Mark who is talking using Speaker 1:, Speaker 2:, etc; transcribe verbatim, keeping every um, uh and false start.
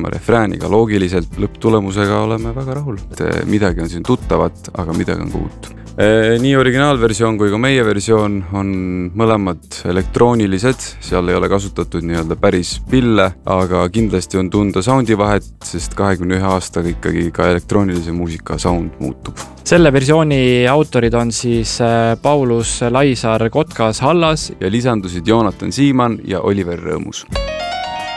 Speaker 1: mõlema refrääniga loogiliselt, lõpptulemusega oleme väga rahul. Et midagi on siin tuttavat, aga midagi on ka uut. Nii originaalversioon kui ka meie versioon on mõlemad elektroonilised, seal ei ole kasutatud nii-öelda päris pille, aga kindlasti on tunda soundi vahet, sest kahekümne ühe aastaga ikkagi ka elektroonilise muusika sound muutub.
Speaker 2: Selle versiooni autorid on siis Paulus Laisar Kotkas Hallas
Speaker 1: ja lisandusid Joonatan Siimann ja Oliver Rõõmus.